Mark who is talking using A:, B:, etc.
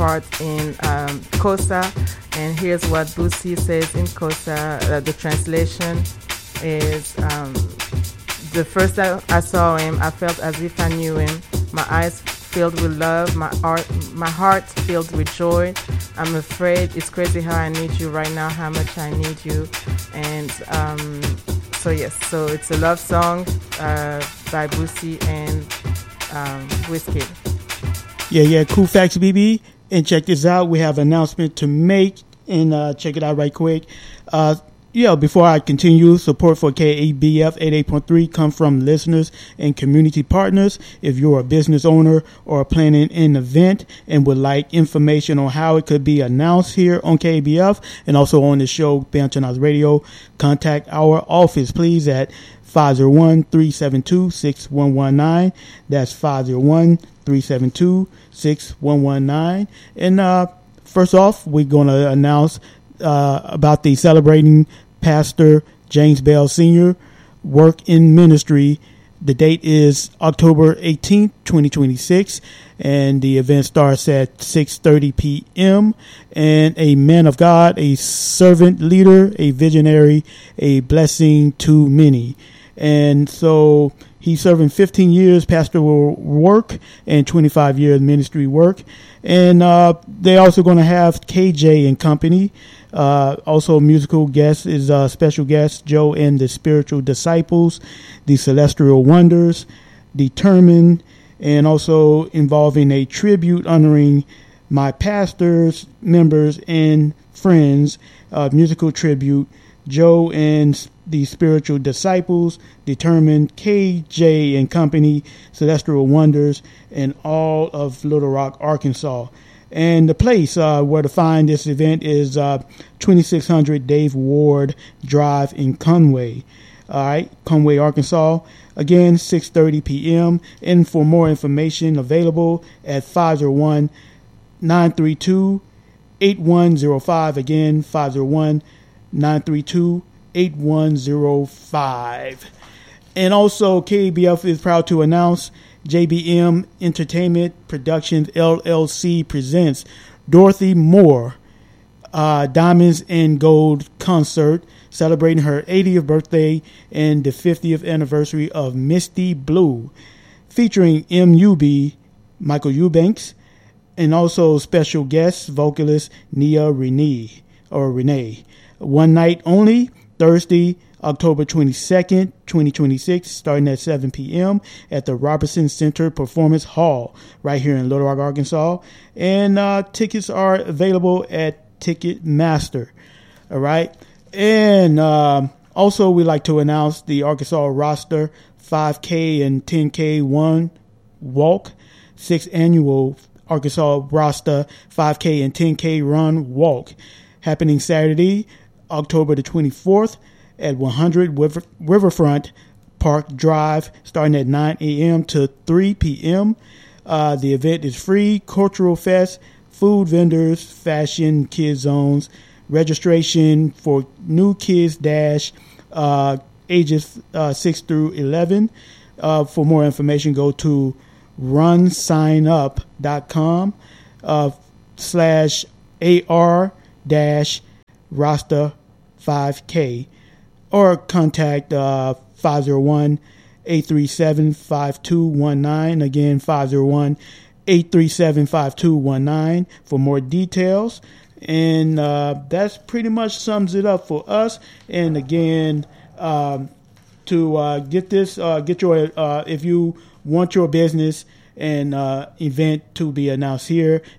A: part in Kosa. And here's what Boosie says in Kosa. The translation is, the first time I saw him, I felt as if I knew him. My eyes filled with love, my heart filled with joy. I'm afraid it's crazy how I need you right now, how much I need you. And so it's a love song by Boosie and Wizkid.
B: Yeah, cool facts, BB. And check this out. We have an announcement to make, and check it out right quick. Before I continue, support for KABF 88.3 come from listeners and community partners. If you're a business owner or planning an event and would like information on how it could be announced here on KABF and also on the show, Bantana's Radio, contact our office, please, at 501-372-6119. That's 501-372-6119. And first off, we're going to announce about the celebrating Pastor James Bell Sr. work in ministry. The date is October 18th, 2026, and the event starts at 6:30 p.m. And a man of God, a servant leader, a visionary, a blessing to many. And so he's serving 15 years pastoral work and 25 years ministry work. And they're also going to have KJ and Company. Also, musical guest is special guest Joe and the Spiritual Disciples, the Celestial Wonders, Determined, and also involving a tribute honoring my pastors, members, and friends. Musical tribute, Joe and the Spiritual Disciples, Determined, KJ and Company, Celestial Wonders, and all of Little Rock, Arkansas. And the place where to find this event is 2600 Dave Ward Drive in Conway. All right, Conway, Arkansas. Again, 6:30 p.m. And for more information, available at 501-932-8105. Again, 501-932-8105. And also, KBF is proud to announce JBM Entertainment Productions LLC presents Dorothy Moore Diamonds and Gold Concert, celebrating her 80th birthday and the 50th anniversary of Misty Blue, featuring MUB Michael Eubanks and also special guest vocalist Nia Renee. One night only, Thursday, October 22nd, 2026, starting at 7 p.m. at the Robertson Center Performance Hall right here in Little Rock, Arkansas. And tickets are available at Ticketmaster. All right. And also, we'd like to announce the Arkansas roster 5K and 10K One Walk, 6th annual Arkansas roster 5K and 10K Run Walk, happening Saturday, October the 24th, at 100 Riverfront Park Drive, starting at 9 a.m. to 3 p.m. The event is free, cultural fest, food vendors, fashion, kids zones, registration for new kids dash ages 6 through 11. For more information, go to runsignup.com /AR-Rasta 5K. Or contact 501-837-5219. Again, 501-837-5219 for more details. And that's pretty much sums it up for us. And again, to get this, get your, if you want your business and event to be announced here,